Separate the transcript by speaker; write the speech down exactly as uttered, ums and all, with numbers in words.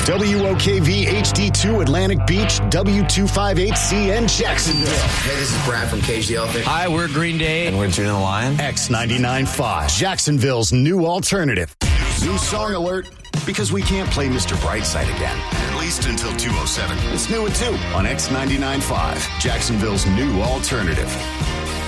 Speaker 1: W O K V H D two Atlantic Beach, W two fifty-eight C N Jacksonville.
Speaker 2: Hey, this is Brad from Cage the Elephant.
Speaker 3: Hi, we're Green Day.
Speaker 4: And we're Juno the Lion.
Speaker 1: X ninety-nine point five, Jacksonville's new alternative. New song alert, because we can't play Mister Brightside again. At least until two oh seven. It's new at two on X ninety-nine point five, Jacksonville's new alternative.